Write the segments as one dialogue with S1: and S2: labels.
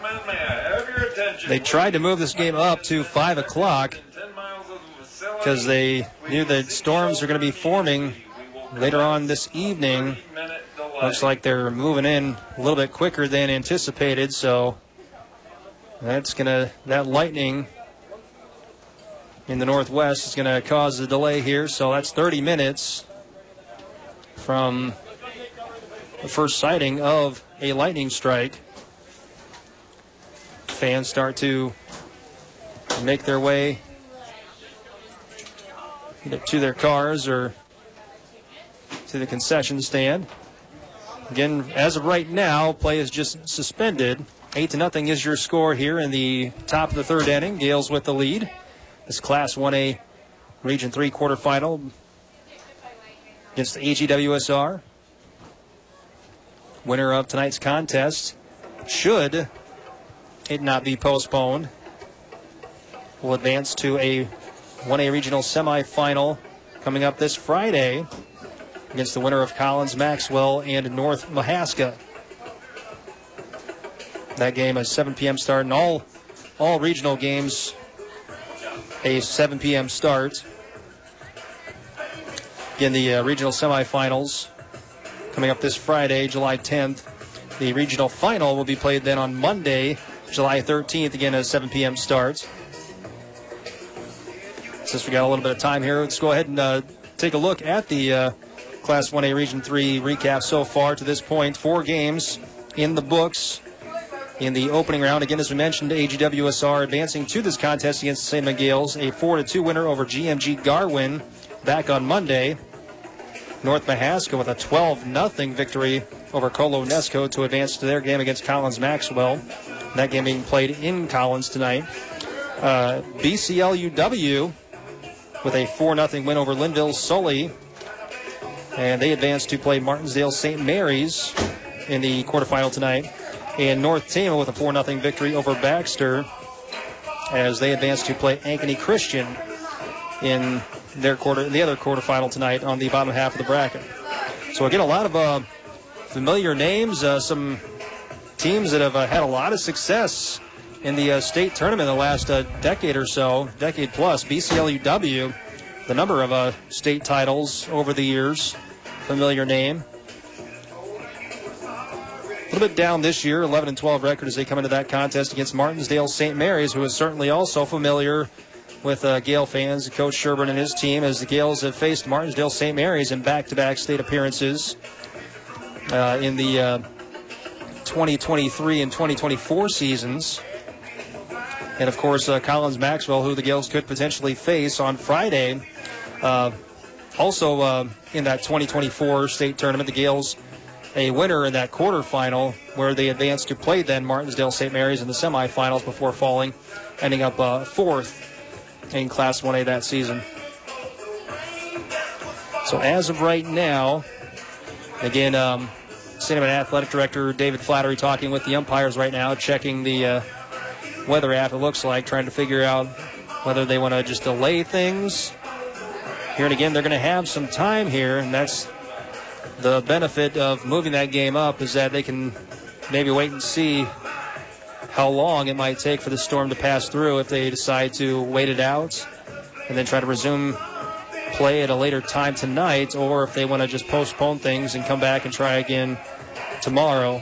S1: They tried to move this game up to 5 o'clock because they knew that storms are going to be forming later on this evening. Looks like they're moving in a little bit quicker than anticipated, so that lightning in the northwest is going to cause a delay here. So that's 30 minutes from the first sighting of a lightning strike. Fans start to make their way either to their cars or to the concession stand. Again, as of right now, play is just suspended. 8-0 is your score here in the top of the third inning. Gales with the lead. This Class 1A Region 3 quarterfinal against the AGWSR. Winner of tonight's contest, should it not be postponed, will advance to a 1A regional semifinal coming up this Friday against the winner of Collins, Maxwell, and North Mahaska. That game is 7 p.m. start, and all regional games a 7 p.m. start. Again, the regional semifinals coming up this Friday, July 10th. The regional final will be played then on Monday, July 13th, again at 7 p.m. starts. Since we got a little bit of time here, let's go ahead and take a look at the Class 1A Region 3 recap so far to this point. 4 games in the books in the opening round. Again, as we mentioned, AGWSR advancing to this contest against St. Miguel's, a 4-2 winner over GMG Garwin back on Monday. North Mahaska with a 12-0 victory over Colo Nesco to advance to their game against Collins Maxwell. That game being played in Collins tonight. BCLUW with a 4-0 win over Linville Sully. And they advance to play Martinsdale St. Mary's in the quarterfinal tonight. And North Tama with a 4-0 victory over Baxter as they advance to play Ankeny Christian in the other quarterfinal tonight on the bottom half of the bracket. So again, a lot of familiar names, some teams that have had a lot of success in the state tournament in the last decade or so, decade plus. BCLUW, the number of state titles over the years, familiar name. A little bit down this year, 11-12 record as they come into that contest against Martinsdale St. Mary's, who is certainly also familiar with Gale fans, Coach Sherburne and his team, as the Gales have faced Martinsdale St. Mary's in back-to-back state appearances in the 2023 and 2024 seasons. And, of course, Collins Maxwell, who the Gales could potentially face on Friday. Also in that 2024 state tournament, the Gales a winner in that quarterfinal where they advanced to play then Martinsdale St. Mary's in the semifinals before falling, ending up 4th in Class 1A that season. So as of right now, again, Cinnamon Athletic Director David Flattery talking with the umpires right now, checking the weather app, it looks like, trying to figure out whether they want to just delay things. Here and again, they're going to have some time here, and that's the benefit of moving that game up, is that they can maybe wait and see how long it might take for the storm to pass through if they decide to wait it out and then try to resume play at a later time tonight, or if they want to just postpone things and come back and try again tomorrow.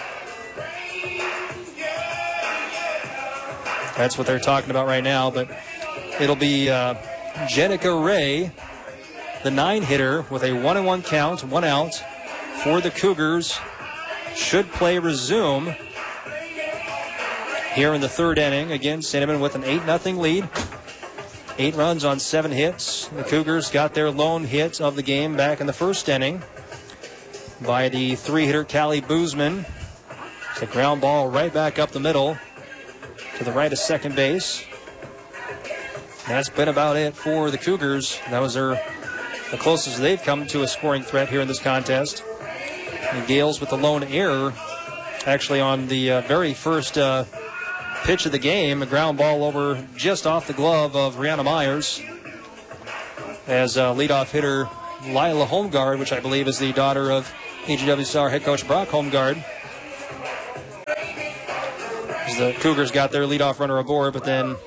S1: That's what they're talking about right now, but it'll be Jenica Ray, the 9-hitter, with a 1-1 count, 1 out for the Cougars. Should play resume here in the third inning. Again, Cinnamon with an 8-0 lead. 8 runs on 7 hits. The Cougars got their lone hit of the game back in the first inning by the 3-hitter Callie Boozman. It's a ground ball right back up the middle to the right of second base. That's been about it for the Cougars. That was the closest they've come to a scoring threat here in this contest. The Gales with the lone error, actually on the very first pitch of the game, a ground ball over just off the glove of Rihanna Myers, as leadoff hitter Lila Holmgard, which I believe is the daughter of AGWSR head coach Brock Holmgard, is as the Cougars got their leadoff runner aboard, but then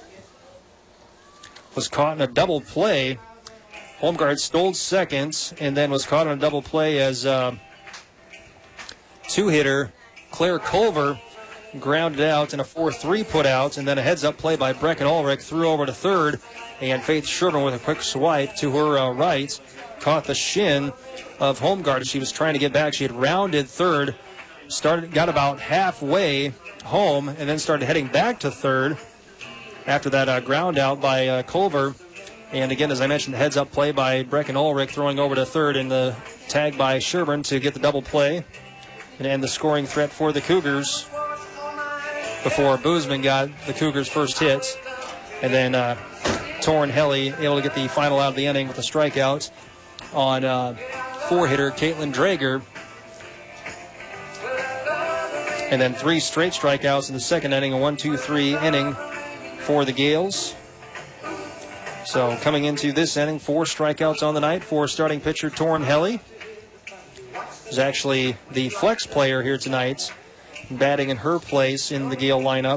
S1: was caught in a double play. Home guard stole seconds and then was caught on a double play as two-hitter Claire Culver grounded out in a 4-3 put out, and then a heads-up play by Brecken Ulrich threw over to third, and Faith Sherburne with a quick swipe to her right caught the shin of home guard as she was trying to get back. She had rounded third, got about halfway home, and then started heading back to third after that ground out by Culver. And again, as I mentioned, the heads-up play by Brecken Ulrich throwing over to third, and the tag by Sherburne to get the double play and end the scoring threat for the Cougars before Boozman got the Cougars' first hit. And then Torrin Helly able to get the final out of the inning with a strikeout on four-hitter Caitlin Drager. And then 3 straight strikeouts in the second inning, a 1-2-3 inning for the Gales. So coming into this inning, 4 strikeouts on the night for starting pitcher Torrin Helly. Who's actually the flex player here tonight, batting in her place in the Gale lineup.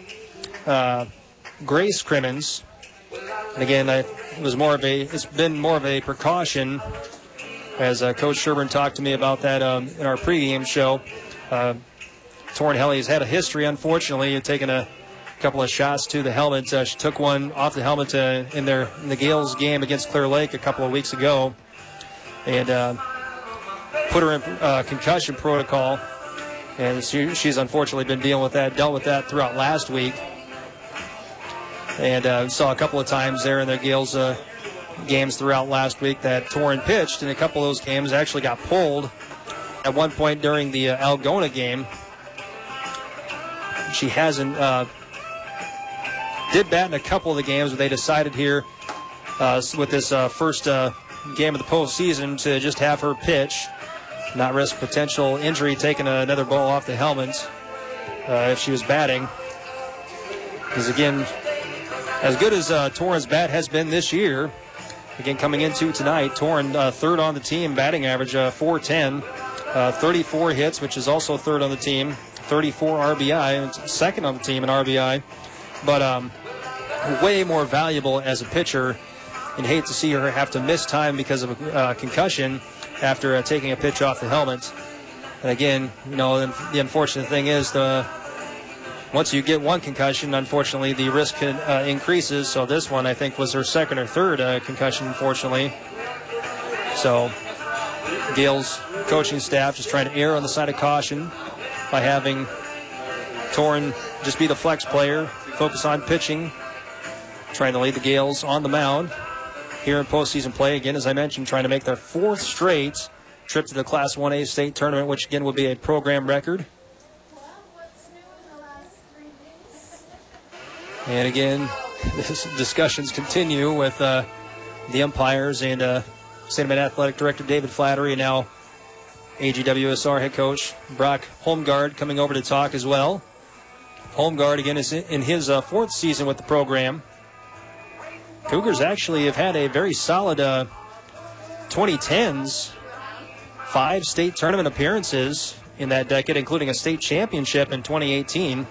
S1: Grace Crimmins. And again, it's been more of a precaution, as Coach Sherburne talked to me about that in our pregame show. Torrin Helly has had a history, unfortunately, of taking a couple of shots to the helmet. She took one off the helmet in the Gales game against Clear Lake a couple of weeks ago, and put her in concussion protocol. And she's unfortunately been dealt with that throughout last week. And saw a couple of times there in the Gales games throughout last week that Torrin pitched, and a couple of those games actually got pulled. At one point during the Algona game, she hasn't did bat in a couple of the games, but they decided here with this first game of the postseason to just have her pitch, not risk potential injury, taking another ball off the helmet if she was batting. Because again, as good as Torrin's bat has been this year, again coming into tonight, Torrin third on the team, batting average .410, 34 hits, which is also third on the team, 34 RBI, second on the team in RBI, but way more valuable as a pitcher, and hate to see her have to miss time because of a concussion after taking a pitch off the helmet. And again, the unfortunate thing is once you get one concussion, unfortunately, the risk increases. So this one, I think, was her second or third concussion, unfortunately. So Gale's coaching staff just trying to err on the side of caution by having Torrin just be the flex player, focus on pitching, trying to lead the Gales on the mound here in postseason play. Again, as I mentioned, trying to make their 4th straight trip to the Class 1A state tournament, which again would be a program record. And again, discussions continue with the umpires and Sandeman Athletic Director David Flattery, and now AGWSR head coach Brock Holmgard coming over to talk as well. Holmgard, again, is in his 4th season with the program. Cougars actually have had a very solid 2010s, 5 state tournament appearances in that decade, including a state championship in 2018.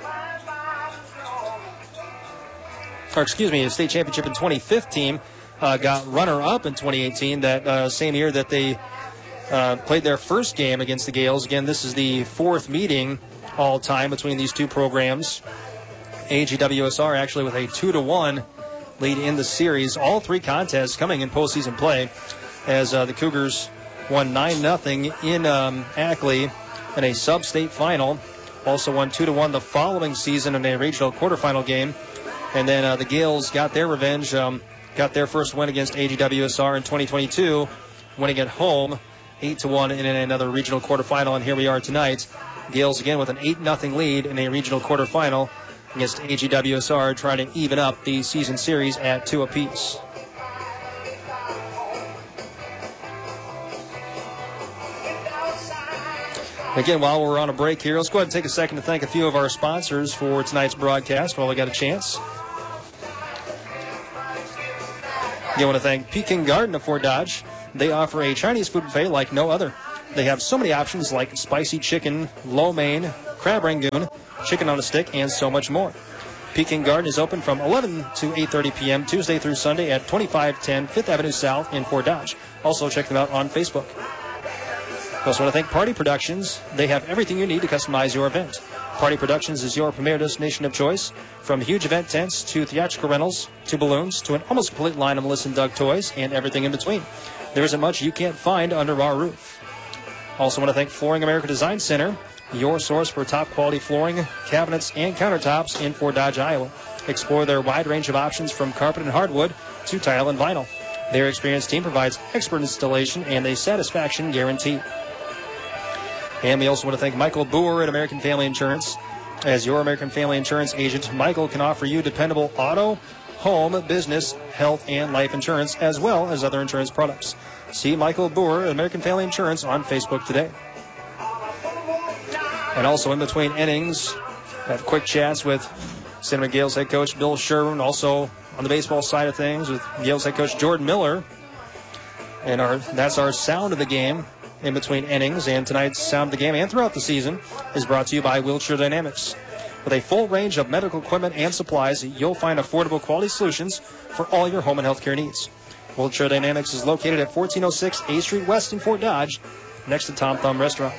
S1: Or excuse me, a state championship in 2015. Got runner-up in 2018, that same year that they played their first game against the Gales. Again, this is the 4th meeting all-time between these two programs. AGWSR actually with a 2-1 lead in the series. All 3 contests coming in postseason play, as the Cougars won 9-0 in Ackley in a sub-state final. Also won 2-1 the following season in a regional quarterfinal game. And then the Gales got their revenge, got their first win against AGWSR in 2022, winning at home 8-1 in another regional quarterfinal. And here we are tonight. Gales again with an 8-0 lead in a regional quarterfinal against AGWSR, trying to even up the season series at 2 apiece. Again, while we're on a break here, let's go ahead and take a second to thank a few of our sponsors for tonight's broadcast while we got a chance. I want to thank Peking Garden of Fort Dodge. They offer a Chinese food buffet like no other. They have so many options like spicy chicken, lo mein, crab rangoon, chicken on a stick, and so much more. Peking Garden is open from 11 to 8:30 p.m. Tuesday through Sunday at 2510 5th Avenue South in Fort Dodge. Also, check them out on Facebook. I also want to thank Party Productions. They have everything you need to customize your event. Party Productions is your premier destination of choice. From huge event tents to theatrical rentals to balloons to an almost complete line of Melissa and Doug toys and everything in between. There isn't much you can't find under our roof. Also want to thank Flooring America Design Center, your source for top quality flooring, cabinets, and countertops in Fort Dodge, Iowa. Explore their wide range of options from carpet and hardwood to tile and vinyl. Their experienced team provides expert installation and a satisfaction guarantee. And we also want to thank Michael Boer at American Family Insurance. As your American Family Insurance agent, Michael can offer you dependable auto, home, business, health, and life insurance, as well as other insurance products. See Michael Boer at American Family Insurance on Facebook today. And also in between innings, have quick chats with Cinnamon Gales head coach Bill Sherwin. Also on the baseball side of things with Gales head coach Jordan Miller. And that's our sound of the game in between innings. And tonight's sound of the game and throughout the season is brought to you by Wheelchair Dynamics. With a full range of medical equipment and supplies, you'll find affordable quality solutions for all your home and healthcare needs. Wheelchair Dynamics is located at 1406 A Street West in Fort Dodge, next to Tom Thumb Restaurant.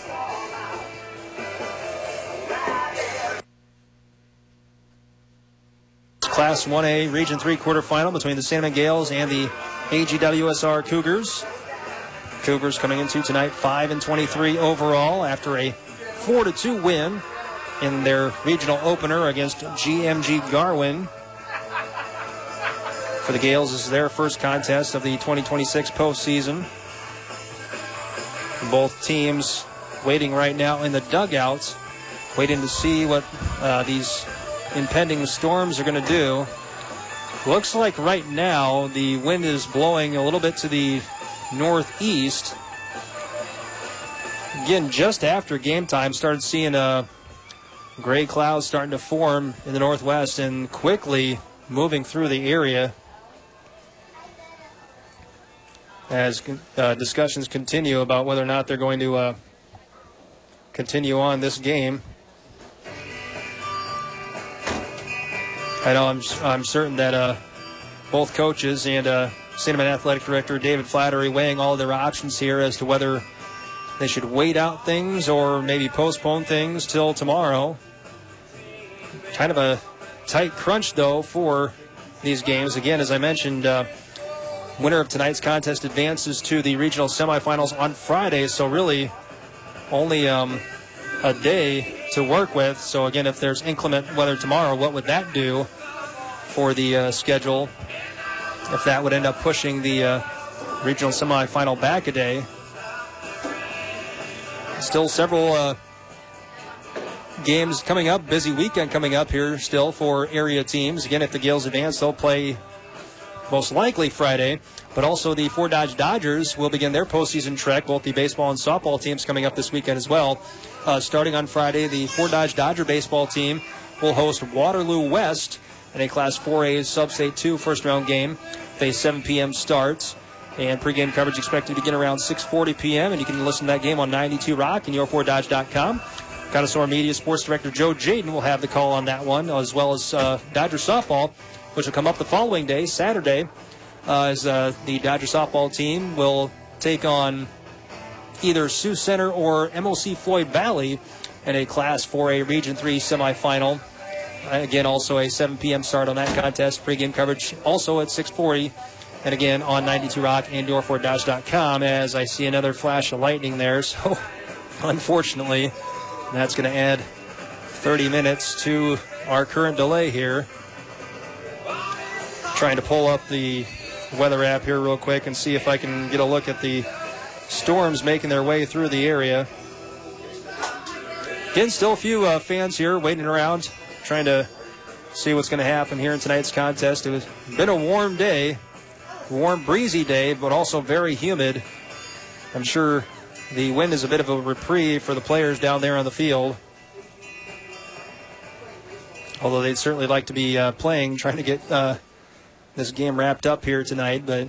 S1: Class 1A Region 3 quarterfinal between the Sandeman Gales and the AGWSR Cougars. Cougars coming into tonight 5-23 overall after a 4-2 win in their regional opener against GMG Garwin. For the Gales, this is their first contest of the 2026 postseason. Both teams waiting right now in the dugouts, waiting to see what these impending storms are going to do. Looks like right now the wind is blowing a little bit to the northeast. Again, just after game time, started seeing gray clouds starting to form in the northwest and quickly moving through the area as discussions continue about whether or not they're going to continue on this game. I know I'm certain that both coaches and Cinnamon Athletic Director David Flattery weighing all of their options here as to whether they should wait out things or maybe postpone things till tomorrow. Kind of a tight crunch, though, for these games. Again, as I mentioned, winner of tonight's contest advances to the regional semifinals on Friday, so really only a day to work with. So, again, if there's inclement weather tomorrow, what would that do for the schedule? If that would end up pushing the regional semifinal back a day. Still several games coming up, busy weekend coming up here still for area teams. Again, if the Gales advance, they'll play most likely Friday, but also the Fort Dodge Dodgers will begin their postseason trek, both the baseball and softball teams coming up this weekend as well. Starting on Friday, the Fort Dodge Dodger baseball team will host Waterloo West in a Class 4A Sub-State 2 first-round game. A 7 p.m. start, and pregame coverage expected to begin around 6:40 p.m., and you can listen to that game on 92 Rock and your4dodge.com. Connoisseur Media Sports Director Joe Jaden will have the call on that one, as well as Dodger softball, which will come up the following day, Saturday, as the Dodger softball team will take on either Sioux Center or MOC Floyd Valley in a Class 4A Region 3 semifinal. Again, also a 7 p.m. start on that contest. Pre-game coverage also at 6:40. And again, on 92 Rock and your4dodge.com, as I see another flash of lightning there. So, unfortunately, that's going to add 30 minutes to our current delay here. Trying to pull up the weather app here real quick and see if I can get a look at the storms making their way through the area. Again, still a few fans here waiting around, trying to see what's going to happen here in tonight's contest. It has been a warm day, warm, breezy day, but also very humid. I'm sure the wind is a bit of a reprieve for the players down there on the field. Although they'd certainly like to be playing, trying to get this game wrapped up here tonight, but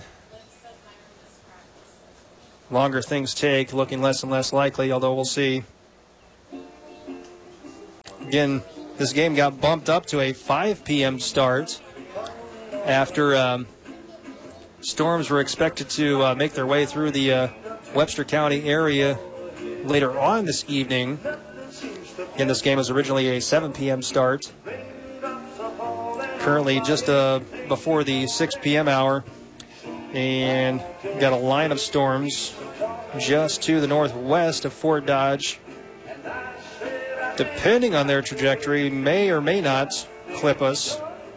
S1: longer things take, looking less and less likely, although we'll see. Again, this game got bumped up to a 5 p.m. start after storms were expected to make their way through the Webster County area later on this evening. Again, this game was originally a 7 p.m. start. Currently just before the 6 p.m. hour. And got a line of storms just to the northwest of Fort Dodge. Depending on their trajectory, may or may not clip us.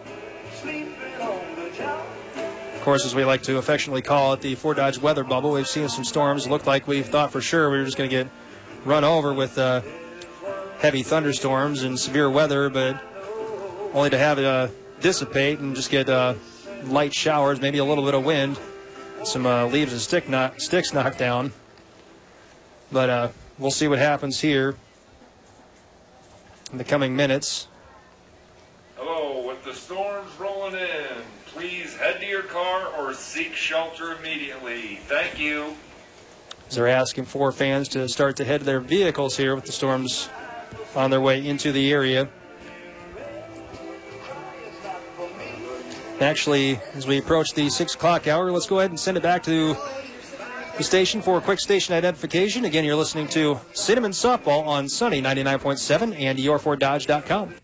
S1: Of course, as we like to affectionately call it, the Fort Dodge weather bubble. We've seen some storms. Looked like we thought for sure we were just going to get run over with heavy thunderstorms and severe weather, but only to have it dissipate and just get light showers, maybe a little bit of wind, some leaves and sticks knocked down. But we'll see what happens here in the coming minutes.
S2: Hello, with the storms rolling in, please head to your car or seek shelter immediately. Thank you.
S1: As they're asking for fans to start to head to their vehicles here with the storms on their way into the area. Actually, as we approach the 6 o'clock hour, let's go ahead and send it back to the station for a quick station identification. Again, you're listening to Cinnamon Softball on Sunny 99.7 and yourfortdodge.com.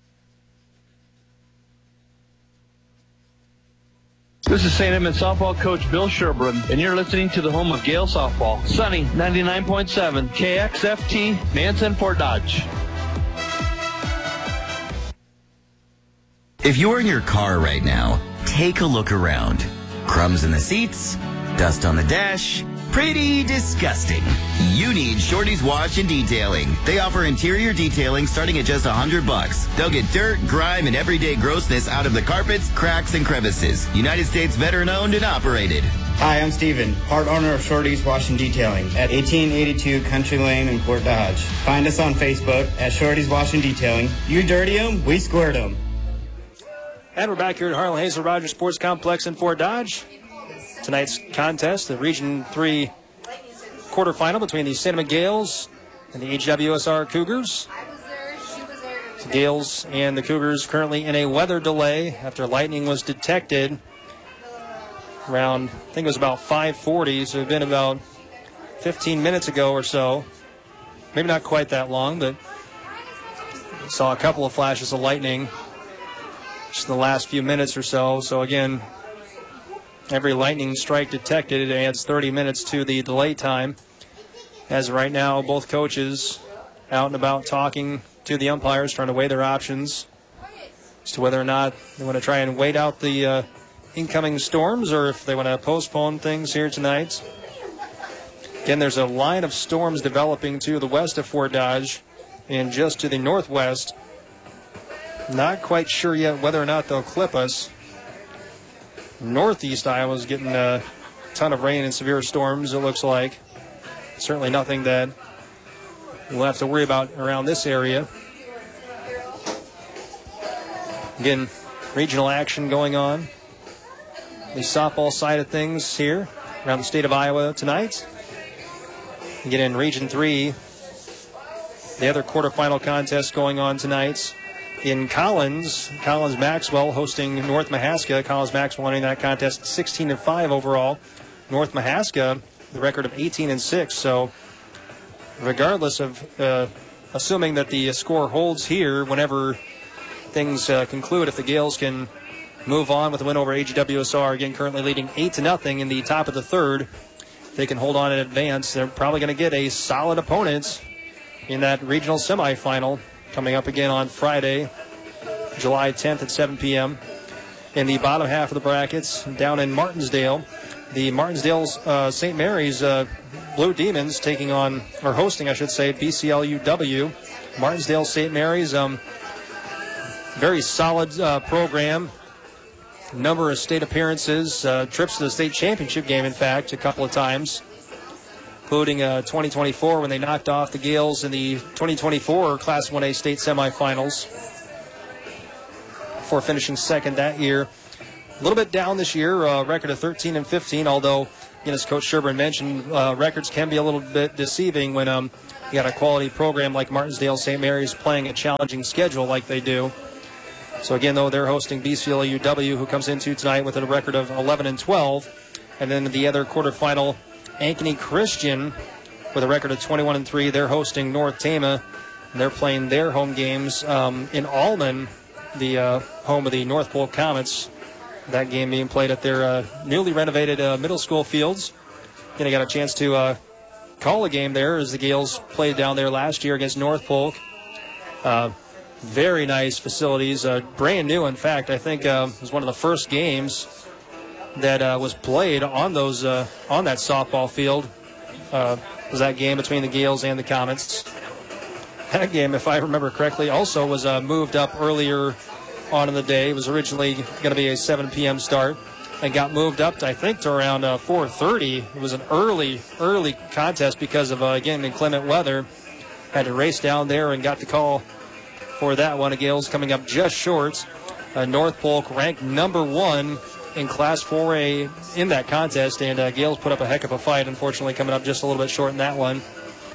S3: This is St. Edmund softball coach Bill Sherburne, and you're listening to the home of Gale softball. Sunny 99.7 KXFT, Manson, Fort Dodge.
S4: If you're in your car right now, take a look around. Crumbs in the seats, dust on the dash, pretty disgusting. You need Shorty's Wash and Detailing. They offer interior detailing starting at just $100. They'll get dirt, grime, and everyday grossness out of the carpets, cracks, and crevices. United States veteran owned and operated.
S5: Hi, I'm Steven, part owner of Shorty's Wash and Detailing at 1882 Country Lane in Fort Dodge. Find us on Facebook at Shorty's Wash and Detailing. You dirty them, we squirt them.
S1: And we're back here at Harlan Hazel Rogers Sports Complex in Fort Dodge. Tonight's contest, the Region 3 quarterfinal between the St. Edmund Gales and the HWSR Cougars. The Gales and the Cougars currently in a weather delay after lightning was detected around, I think it was about 5:40, so it's been about 15 minutes ago or so. Maybe not quite that long, but saw a couple of flashes of lightning just in the last few minutes or so. So again, every lightning strike detected, it adds 30 minutes to the delay time. As of right now, both coaches out and about talking to the umpires, trying to weigh their options as to whether or not they want to try and wait out the incoming storms or if they want to postpone things here tonight. Again, there's a line of storms developing to the west of Fort Dodge and just to the northwest. Not quite sure yet whether or not they'll clip us. Northeast Iowa's getting a ton of rain and severe storms, it looks like. Certainly nothing that we'll have to worry about around this area. Again, regional action going on. The softball side of things here around the state of Iowa tonight. Again, in Region 3, the other quarterfinal contest going on tonight. In Collins Maxwell hosting North Mahaska. Collins Maxwell winning that contest 16-5 overall. North Mahaska, the record of 18-6. So regardless of assuming that the score holds here, whenever things conclude, if the Gales can move on with a win over HWSR, again currently leading 8-0 in the top of the third, if they can hold on in advance, they're probably going to get a solid opponent in that regional semifinal coming up again on Friday, July 10th at 7 p.m. In the bottom half of the brackets, down in Martinsdale, the Martinsdale St. Mary's Blue Demons taking on, or hosting, I should say, BCLUW. Martinsdale St. Mary's, very solid program. Number of state appearances, trips to the state championship game, in fact, a couple of times, including 2024 when they knocked off the Gales in the 2024 Class 1A state semifinals before finishing second that year. A little bit down this year, record of 13-15, although, as Coach Sherburne mentioned, records can be a little bit deceiving when you got a quality program like Martinsdale St. Mary's playing a challenging schedule like they do. So again, though, they're hosting BCLA UW, who comes into tonight with a record of 11-12. And then the other quarterfinal, Ankeny Christian with a record of 21-3. They're hosting North Tama. And they're playing their home games in Allman, the home of the North Polk Comets. That game being played at their newly renovated middle school fields. Again, I got a chance to call a game there as the Gales played down there last year against North Polk. Very nice facilities, brand new. In fact, I think it was one of the first games that was played on those on that softball field. Was that game between the Gales and the Comets? That game, if I remember correctly, also was moved up earlier on in the day. It was originally going to be a 7 p.m. start and got moved up, I think, to around 4:30. It was an early contest because of, again, inclement weather. Had to race down there and got the call for that one. The Gales coming up just short. North Polk ranked number 1 in Class 4A in that contest, and Gales put up a heck of a fight, unfortunately coming up just a little bit short in that one.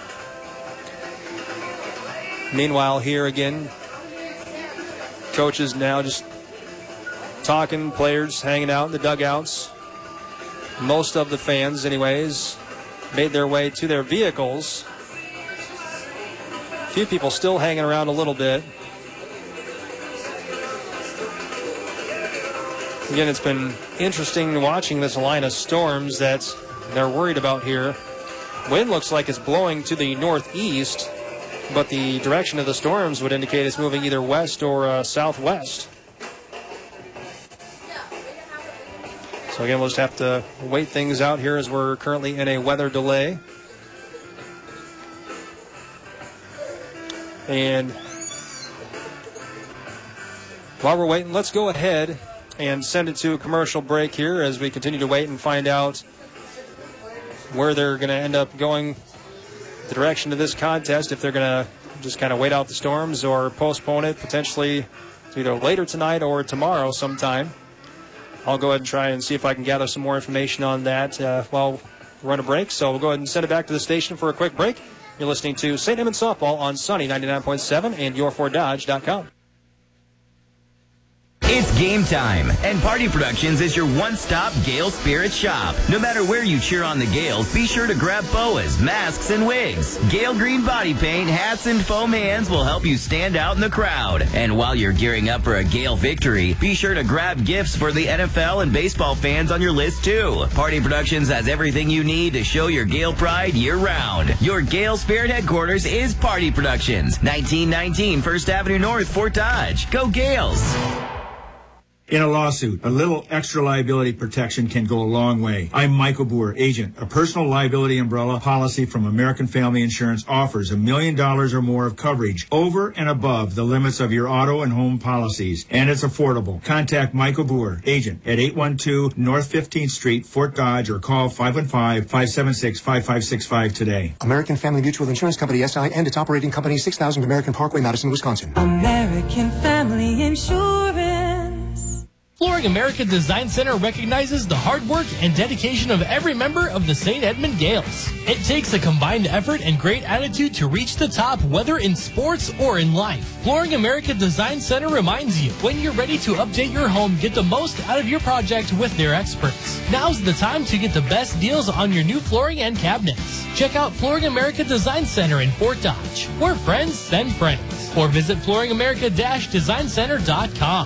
S1: Meanwhile, here again, coaches now just talking, players hanging out in the dugouts. Most of the fans, anyways, made their way to their vehicles. A few people still hanging around a little bit. Again, it's been interesting watching this line of storms that they're worried about here. Wind looks like it's blowing to the northeast, but the direction of the storms would indicate it's moving either west or southwest. So again, we'll just have to wait things out here as we're currently in a weather delay. And while we're waiting, let's go ahead and send it to a commercial break here as we continue to wait and find out where they're going to end up going, the direction of this contest, if they're going to just kind of wait out the storms or postpone it potentially to either later tonight or tomorrow sometime. I'll go ahead and try and see if I can gather some more information on that while we run a break. So we'll go ahead and send it back to the station for a quick break. You're listening to St. Edmunds Softball on Sunny 99.7 and yourforddodge.com.
S4: It's game time, and Party Productions is your one-stop Gale Spirit shop. No matter where you cheer on the Gales, be sure to grab boas, masks, and wigs. Gale Green body paint, hats, and foam hands will help you stand out in the crowd. And while you're gearing up for a Gale victory, be sure to grab gifts for the NFL and baseball fans on your list, too. Party Productions has everything you need to show your Gale pride year-round. Your Gale Spirit headquarters is Party Productions, 1919 First Avenue North, Fort Dodge. Go Gales!
S6: In a lawsuit, a little extra liability protection can go a long way. I'm Michael Boer, agent. A personal liability umbrella policy from American Family Insurance offers $1 million or more of coverage over and above the limits of your auto and home policies. And it's affordable. Contact Michael Boer, agent, at 812 North 15th Street, Fort Dodge, or call 515-576-5565 today.
S7: American Family Mutual Insurance Company, SI, and its operating company, 6000 American Parkway, Madison, Wisconsin.
S8: American Family Insurance.
S9: Flooring America Design Center recognizes the hard work and dedication of every member of the St. Edmund Gales. It takes a combined effort and great attitude to reach the top, whether in sports or in life. Flooring America Design Center reminds you, when you're ready to update your home, get the most out of your project with their experts. Now's the time to get the best deals on your new flooring and cabinets. Check out Flooring America Design Center in Fort Dodge. We're friends, send friends. Or visit flooringamerica-designcenter.com.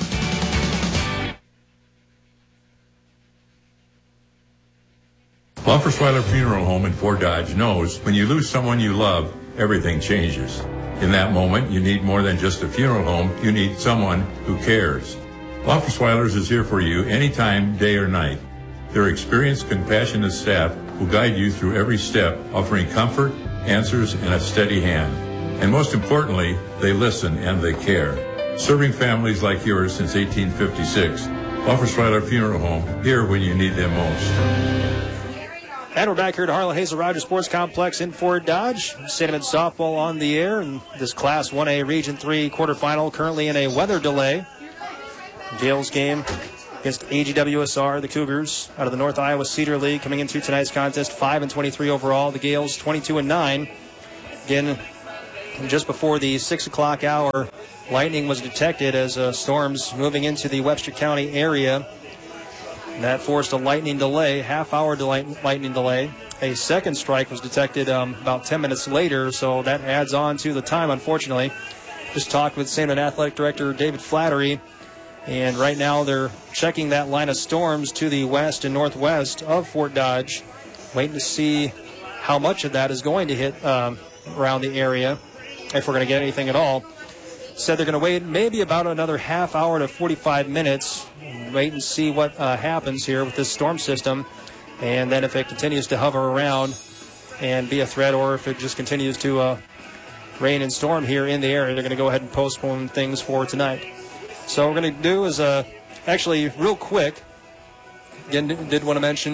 S10: Loffersweiler Funeral Home in Fort Dodge knows when you lose someone you love, everything changes. In that moment, you need more than just a funeral home. You need someone who cares. Loffersweiler's is here for you anytime, day or night. Their experienced, compassionate staff will guide you through every step, offering comfort, answers, and a steady hand. And most importantly, they listen and they care. Serving families like yours since 1856, Loffersweiler Funeral Home, here when you need them most.
S1: And we're back here at Harlan Hazel Rogers Sports Complex in Fort Dodge. St. Edmunds softball on the air in this Class 1A Region 3 quarterfinal, currently in a weather delay. Gales game against AGWSR, the Cougars, out of the North Iowa Cedar League, coming into tonight's contest, 5-23 overall. The Gales 22-9. Again, just before the 6 o'clock hour, lightning was detected as storms moving into the Webster County area. And that forced a lightning delay, half-hour lightning delay. A second strike was detected about 10 minutes later, so that adds on to the time, unfortunately. Just talked with St. Edmund Athletic Director David Flattery, and right now they're checking that line of storms to the west and northwest of Fort Dodge, waiting to see how much of that is going to hit around the area, if we're going to get anything at all. Said they're going to wait maybe about another half hour to 45 minutes, wait and see what happens here with this storm system, and then if it continues to hover around and be a threat, or if it just continues to rain and storm here in the area, they're going to go ahead and postpone things for tonight. So what we're going to do is actually real quick, again, did want to mention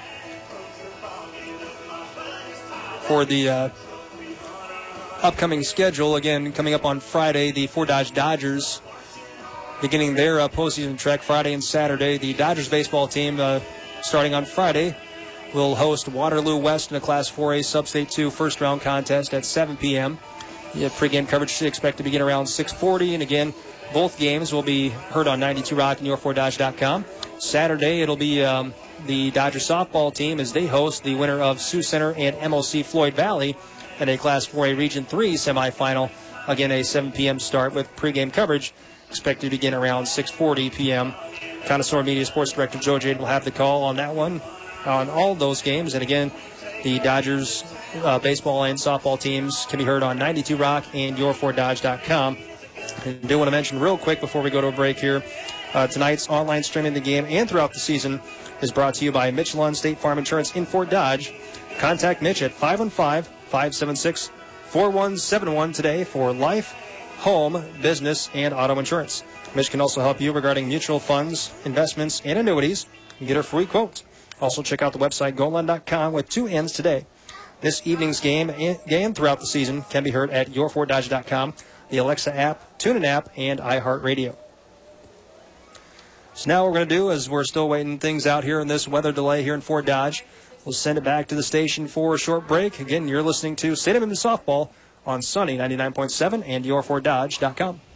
S1: for the upcoming schedule, again, coming up on Friday, the Fort Dodge Dodgers beginning their postseason trek Friday and Saturday. The Dodgers baseball team, starting on Friday, will host Waterloo West in a Class 4A Sub-State 2 first-round contest at 7 p.m. Pre-game coverage should expect to begin around 6:40, and again, both games will be heard on 92 Rock and YourFortDodge.com. Saturday, it'll be the Dodger softball team as they host the winner of Sioux Center and MOC Floyd Valley in a Class 4A Region 3 semifinal. Again, a 7 p.m. start with pregame coverage expected to begin around 6:40 p.m. Connoisseur Media Sports Director Joe Jade will have the call on that one, on all those games. And again, the Dodgers baseball and softball teams can be heard on 92 Rock and YourFortDodge.com. I do want to mention real quick before we go to a break here, tonight's online streaming of the game and throughout the season is brought to you by Michelin State Farm Insurance in Fort Dodge. Contact Mitch at 515-576-4171 today for life, home, business, and auto insurance. Mitch can also help you regarding mutual funds, investments, and annuities. You get a free quote. Also check out the website goldline.com with 2 N's today. This evening's game and throughout the season can be heard at YourFortDodge.com, the Alexa app, TuneIn app, and iHeartRadio. So now what we're going to do is we're still waiting things out here in this weather delay here in Fort Dodge. We'll send it back to the station for a short break. Again, you're listening to St. Edmund Softball on Sunny 99.7 and YourFortDodge.com.